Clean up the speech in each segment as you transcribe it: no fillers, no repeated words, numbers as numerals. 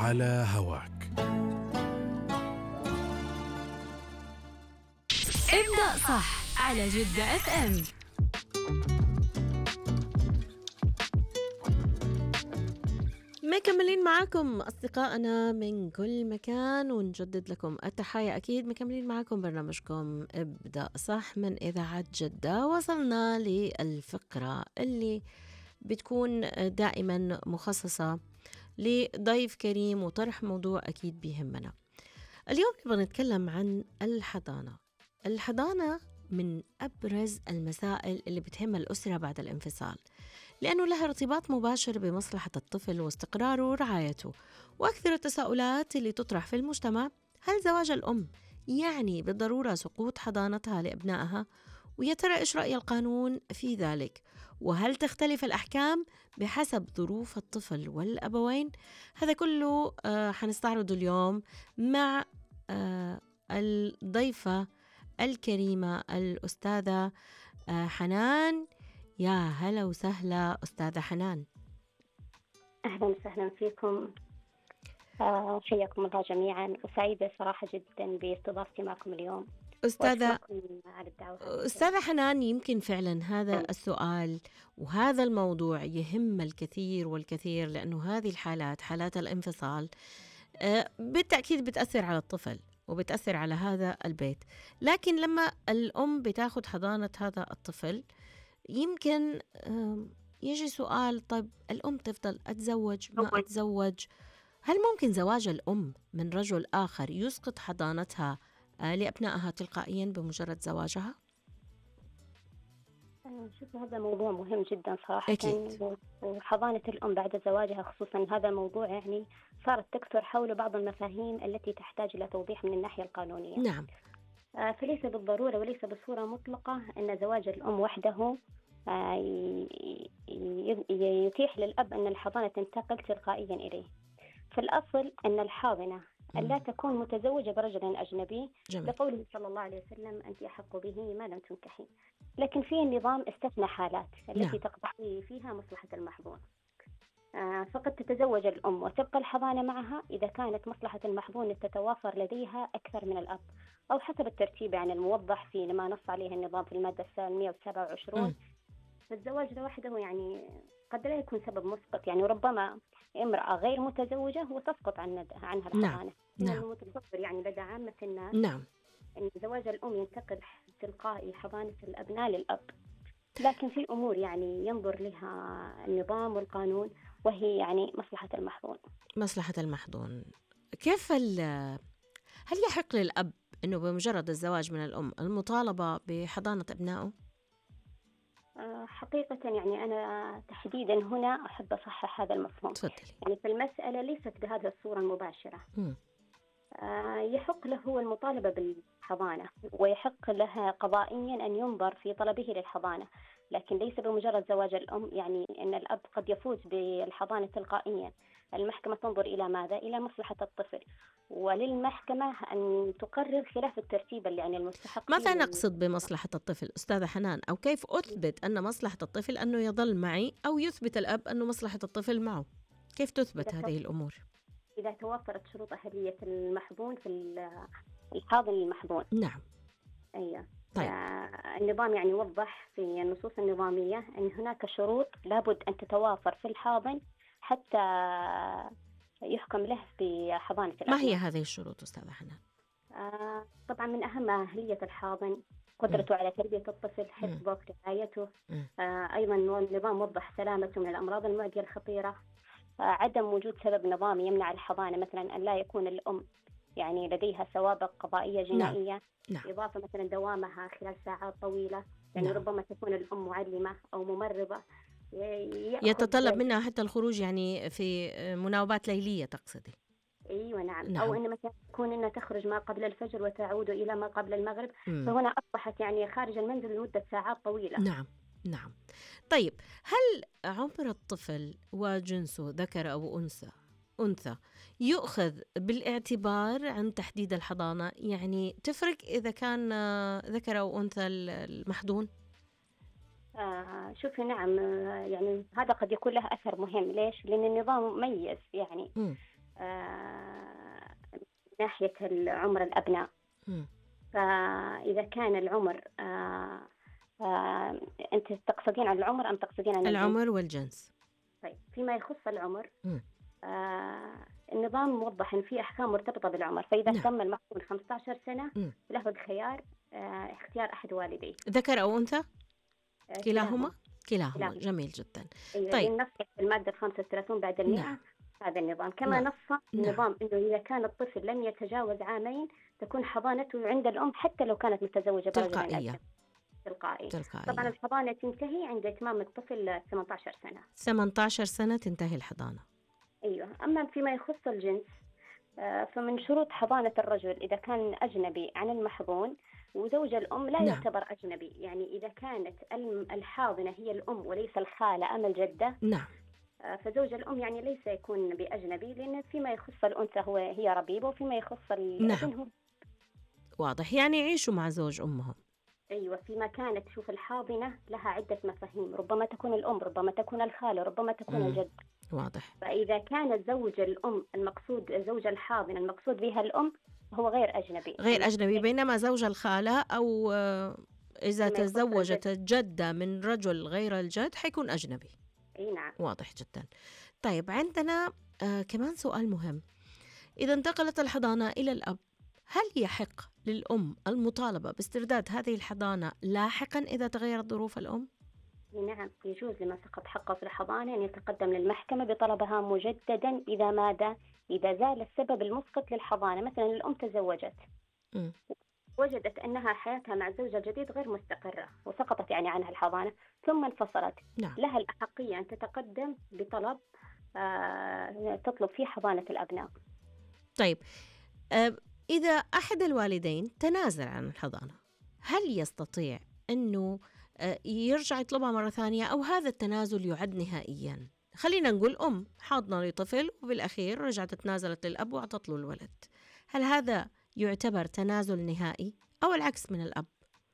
على هواك. ابدأ صح على جدة FM. مكملين معاكم أصدقائنا من كل مكان، ونجدد لكم التحية. أكيد مكملين معاكم برنامجكم ابدأ صح من إذاعة جدة. وصلنا للفقرة اللي بتكون دائما مخصصة لضيف كريم وطرح موضوع أكيد بيهمنا. اليوم نبغى نتكلم عن الحضانة. الحضانة من أبرز المسائل اللي بتهم الأسرة بعد الانفصال، لأنه لها ارتباط مباشر بمصلحة الطفل واستقراره ورعايته. وأكثر التساؤلات اللي تطرح في المجتمع: هل زواج الأم يعني بالضرورة سقوط حضانتها لأبنائها؟ ويا ترى إيش رأي القانون في ذلك؟ وهل تختلف الأحكام بحسب ظروف الطفل والأبوين؟ هذا كله حنستعرضه اليوم مع الضيفة الكريمة الأستاذة حنان. يا هلا وسهلا أستاذة حنان. أهلا وسهلا فيكم. حياكم الله جميعا، وسعيدة صراحة جدا باستضافتي معكم اليوم. أستاذة حنان، يمكن فعلا هذا السؤال وهذا الموضوع يهم الكثير والكثير، لأنه هذه الحالات، حالات الانفصال، بالتأكيد بتأثر على الطفل وبتأثر على هذا البيت. لكن لما الأم بتاخد حضانة هذا الطفل، يمكن يجي سؤال: طيب الأم تفضل أتزوج ما أتزوج؟ هل ممكن زواج الأم من رجل آخر يسقط حضانتها لأبنائها تلقائيا بمجرد زواجها؟ شوف، هذا موضوع مهم جدا صراحة. أكيد. وحضانة الأم بعد زواجها خصوصا، هذا الموضوع يعني صارت تكثر حول بعض المفاهيم التي تحتاج إلى توضيح من الناحية القانونية. نعم. فليس بالضرورة وليس بصورة مطلقة أن زواج الأم وحده يتيح للأب أن الحضانة تنتقل تلقائيا إليه. في الأصل أن الحاضنة ألا تكون متزوجة برجل أجنبي، لقوله صلى الله عليه وسلم: أنت أحق به ما لم تنكحي. لكن في النظام استثنى حالات التي تقتضي فيها مصلحة المحظون. فقد تتزوج الأم وتبقى الحضانة معها إذا كانت مصلحة المحظون تتوافر لديها أكثر من الأب، أو حسب الترتيب يعني الموضح في ما نص عليه النظام في المادة 127. فالزواج لوحده يعني قد لا يكون سبب مسقط، يعني ربما امرأة غير متزوجة وتسقط عنها الحضانة. المتصور يعني لدى عامة الناس أن زواج الأم ينتقل تلقائي حضانة الأبناء للأب. لكن في أمور يعني ينظر لها النظام والقانون، وهي يعني مصلحة المحظون. مصلحة المحظون. كيف هل يحق للأب أنه بمجرد الزواج من الأم المطالبة بحضانة أبنائه؟ حقيقة يعني أنا تحديدا هنا أحب أصحح هذا المفهوم. يعني في المسألة ليست بهذه الصورة المباشرة. يحق له المطالبة بالحضانة، ويحق لها قضائيا أن ينظر في طلبه للحضانة، لكن ليس بمجرد زواج الأم يعني أن الأب قد يفوز بالحضانة تلقائيا. المحكمة تنظر إلى ماذا؟ إلى مصلحة الطفل، وللمحكمة أن تقرر خلاف الترتيب اللي يعني المستحق. ماذا نقصد بمصلحة الطفل أستاذة حنان؟ أو كيف أثبت أن مصلحة الطفل أنه يظل معي، أو يثبت الأب أنه مصلحة الطفل معه؟ كيف تثبت هذه الأمور؟ إذا توفرت شروط أهلية المحظون في الحاضن المحظون. نعم. أيوة. طيب. النظام يعني وضح في النصوص النظامية أن هناك شروط لابد أن تتوافر في الحاضن حتى يحكم له بحضانة الأبناء. ما هي هذه الشروط أستاذة حنان؟ طبعا من أهم أهلية الحاضن قدرته على تربية الطفل، حفظه، رعايته. أيضا النظام وضح سلامته من الأمراض المعدية الخطيرة. عدم وجود سبب نظامي يمنع الحضانة، مثلا أن لا يكون الأم يعني لديها سوابق قضائية جنائية. نعم. إضافة مثلا دوامها خلال ساعات طويلة، يعني ربما تكون الأم معلمة أو ممرضة يتطلب منها حتى الخروج يعني في مناوبات ليلية تقصدي؟ أيوة نعم. أو إن مثلا تكون إنها تخرج ما قبل الفجر وتعود إلى ما قبل المغرب. فهنا أصبحت يعني خارج المنزل لمدة ساعات طويلة. نعم. طيب، هل عمر الطفل وجنسه ذكر أو أنثى يؤخذ بالاعتبار عند تحديد الحضانة؟ يعني تفرق إذا كان ذكر أو أنثى المحضون؟ شوفي نعم، يعني هذا قد يكون له أثر مهم. ليش؟ لأن النظام ميز يعني من ناحية عمر الأبناء. فإذا كان العمر أنت تقصدين عن العمر أم تقصدين عن العمر والجنس؟ طيب، فيما يخص العمر النظام موضح أن في أحكام مرتبطة بالعمر. فإذا تم المحصول 15 سنة له الخيار اختيار أحد والديه، ذكر أو أنثى؟ كلاهما. جميل جدا. أيوة. طيب، نص المادة 35 بعد 100 هذا النظام. كما نص النظام أنه إذا كان الطفل لم يتجاوز عامين تكون حضانته عند الأم حتى لو كانت متزوجة برجل تلقائي. طبعا الحضانة تنتهي عند إتمام الطفل 18 سنة. 18 سنة تنتهي الحضانة. أيوة. أما فيما يخص الجنس فمن شروط حضانة الرجل إذا كان أجنبي عن المحظون وزوج الأم لا يعتبر أجنبي. يعني إذا كانت الحاضنة هي الأم وليس الخالة أم الجدة فزوج الأم يعني ليس يكون بأجنبي، لأن فيما يخص الأنثى هي ربيبة، وفيما يخص الابن هو واضح، يعني يعيشوا مع زوج أمهم. أيوة. فيما كانت شوف الحاضنة لها عدة مفاهيم، ربما تكون الأم، ربما تكون الخالة، ربما تكون الجد. واضح. فإذا كان زوج الأم المقصود زوج الحاضنة المقصود بها الأم هو غير أجنبي، بينما زوج الخالة أو إذا تزوجت الجدة من رجل غير الجد حيكون أجنبي. أي نعم. واضح جدا. طيب، عندنا كمان سؤال مهم. إذا انتقلت الحضانة إلى الأب، هل يحق للأم المطالبة باسترداد هذه الحضانة لاحقا إذا تغيرت ظروف الأم؟ نعم، يجوز لمن سقط حقه في الحضانة أن يتقدم للمحكمة بطلبها مجددا إذا زال السبب المسقط للحضانة. مثلا الأم تزوجت وجدت أنها حياتها مع الزوج الجديد غير مستقرة وسقطت يعني عنها الحضانة ثم انفصلت. لها الأحقية أن تتقدم بطلب تطلب فيه حضانة الأبناء. طيب، إذا أحد الوالدين تنازل عن الحضانة، هل يستطيع أنه يرجع يطلبها مرة ثانية، أو هذا التنازل يعد نهائيا؟ خلينا نقول أم حاضنة لطفل وبالأخير رجعت تنازلت للأب وأعطت له الولد، هل هذا يعتبر تنازل نهائي أو العكس من الأب؟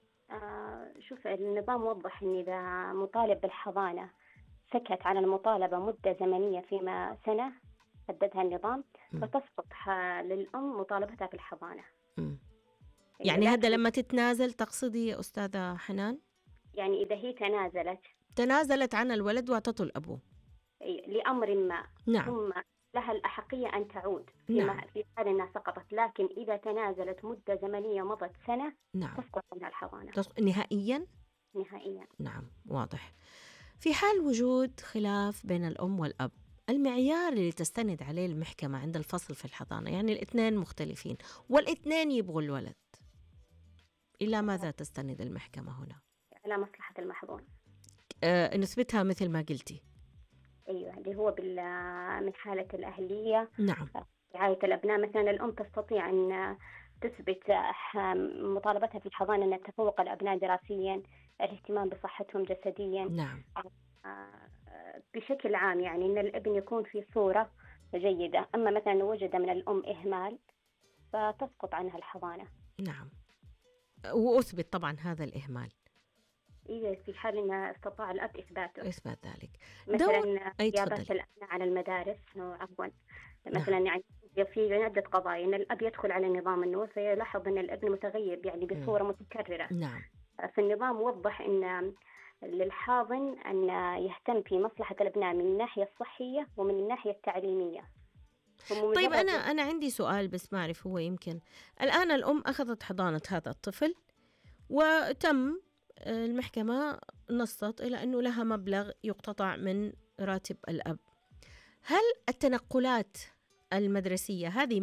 شوف، النظام وضح أن إذا مطالب بالحضانة سكت على المطالبة مدة زمنية فيما سنة حددها النظام فتسقط للأم مطالبتها بالحضانة. يعني هذا لما تتنازل تقصدي يا أستاذة حنان؟ يعني إذا هي تنازلت عن الولد واعطته الأبو لأمر ما ثم لها الأحقية أن تعود في حال أنها سقطت، لكن إذا تنازلت مدة زمنية مضت سنة تسقط عنها الحضانة نهائيا. نعم، واضح. في حال وجود خلاف بين الأم والأب، المعيار اللي تستند عليه المحكمة عند الفصل في الحضانة، يعني الاثنين مختلفين والاثنين يبغوا الولد، إلى ماذا تستند المحكمة هنا؟ على مصلحة المحظون. نثبتها مثل ما قلتي. أيوة، اللي هو من حالة الأهلية. نعم. رعاية الأبناء، مثلا الأم تستطيع أن تثبت مطالبتها في الحضانة أن تفوق الأبناء دراسيا، الاهتمام بصحتهم جسديا. نعم. بشكل عام يعني أن الابن يكون في صورة جيدة. أما مثلا وجد من الأم إهمال فتسقط عنها الحضانة. نعم، وأثبت طبعا هذا الإهمال. إيه، في حال أن استطاع الأب إثبات ذلك. مثلا غيابات الأبناء على المدارس عفوا. مثلا يعني في عدة قضايا أن الأب يدخل على نظام النور فيلاحظ أن الابن متغيب يعني بصورة متكررة. نعم. فالنظام وضح أن للحاضن أن يهتم في مصلحة الأبناء من الناحية الصحية ومن الناحية التعليمية. طيب، أنا عندي سؤال بس ما أعرف، هو يمكن الآن الأم أخذت حضانة هذا الطفل وتم المحكمة نصت إلى أنه لها مبلغ يقتطع من راتب الأب. هل التنقلات المدرسية هذه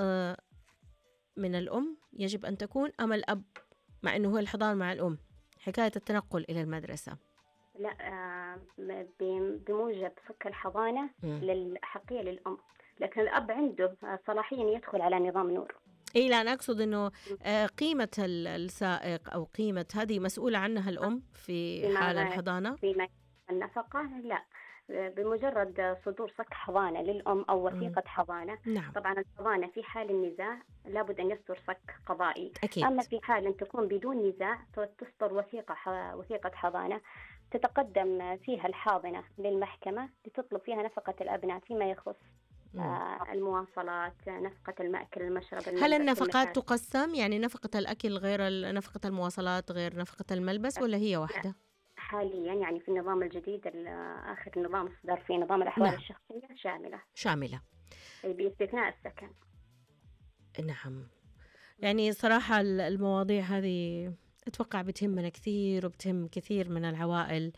من الأم يجب أن تكون أم الأب، مع أنه هو الحضانة مع الأم حكاية التنقل إلى المدرسة؟ لا، بموجب فك الحضانة للأحقية للأم، لكن الأب عنده صلاحية يدخل على نظام نور. إيه، لا أنا أقصد أنه قيمة السائق أو قيمة هذه مسؤولة عنها الأم في حال الحضانة. في النفقة لا، بمجرد صدور صك حضانة للأم أو وثيقة حضانة. نعم. طبعا الحضانة في حال النزاع لابد أن يصدر صك قضائي. أكيد. أما في حال أن تكون بدون نزاع تصدر وثيقة حضانة تتقدم فيها الحاضنة للمحكمة لتطلب فيها نفقة الأبناء فيما يخص المواصلات، نفقة المأكل، المشرب، هل النفقات تقسم؟ يعني نفقة الأكل غير نفقة المواصلات غير نفقة الملبس، ولا هي واحدة؟ حاليا يعني في النظام الجديد آخر نظام صدر فيه نظام الأحوال الشخصية شاملة باستثناء السكن. نعم. يعني صراحة المواضيع هذه أتوقع بتهمنا كثير وبتهم كثير من العوائل.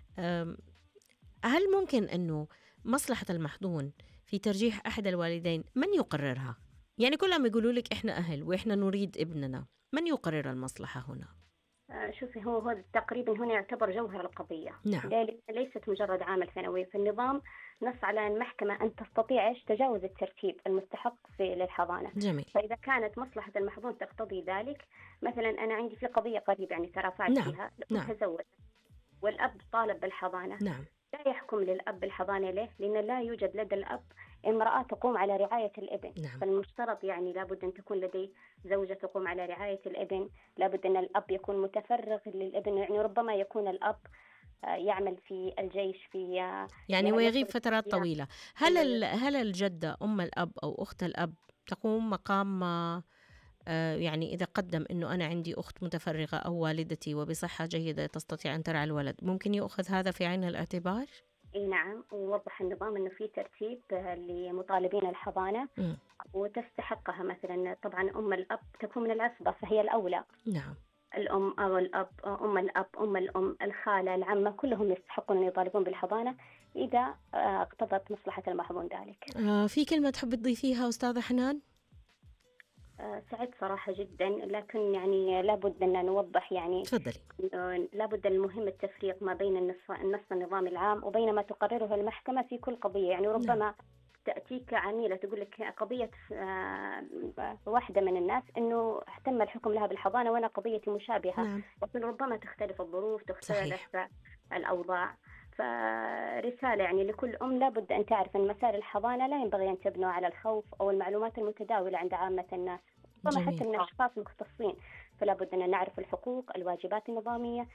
هل ممكن أنه مصلحة المحظون في ترجيح أحد الوالدين من يقررها؟ يعني كلهم يقولوا لك إحنا أهل وإحنا نريد ابننا، من يقرر المصلحة هنا؟ شوفي، هو تقريبا هنا يعتبر جوهر القضية. نعم. ليست مجرد عامل ثانوي في النظام. نص على المحكمة أن تستطيع تجاوز الترتيب المستحق للحضانة. جميل. فإذا كانت مصلحة المحظون تقتضي ذلك، مثلا أنا عندي في قضية قريبة يعني ترافعت فيها، تزوجت والأب طالب بالحضانة. نعم. لا يحكم للأب الحضانة له، لأن لا يوجد لدى الأب امرأة تقوم على رعاية الابن. نعم. فالمشترط يعني لابد أن تكون لديه زوجة تقوم على رعاية الابن، لابد أن الأب يكون متفرغ للابن. يعني ربما يكون الأب يعمل في الجيش يعني ويغيب فترات طويلة. هل الجدة أم الأب أو أخت الأب تقوم مقام يعني إذا قدم أنه أنا عندي أخت متفرغة أو والدتي وبصحة جيدة تستطيع أن ترعى الولد، ممكن يؤخذ هذا في عين الاعتبار؟ نعم، ووضح النظام أنه في ترتيب لمطالبين الحضانة وتستحقها. مثلا طبعا أم الأب تكون من العصبة فهي الأولى. نعم. الأم أو الأب، أم الأب، أم الأم، الخالة، العمة، كلهم يستحقون أن يطالبون بالحضانة إذا اقتضت مصلحة المحظون ذلك. في كلمة تحب تضيفيها أستاذة حنان؟ سعد صراحة جدا، لكن يعني لابد أن نوضح يعني تفضلي. لابد المهم التفريق ما بين النص النظامي العام وبين ما تقرره المحكمة في كل قضية. يعني ربما تأتيك عميلة تقول لك قضية واحدة من الناس إنه تم الحكم لها بالحضانة وأنا قضيتي مشابهة. لكن ربما تختلف الظروف، تختلف الأوضاع. فرسالة يعني لكل أم لابد أن تعرف أن مسار الحضانة لا ينبغي أن تبنى على الخوف أو المعلومات المتداولة عند عامة الناس، ربما حتى من أشخاص مختصين. فلا بد أن نعرف الحقوق، الواجبات النظامية،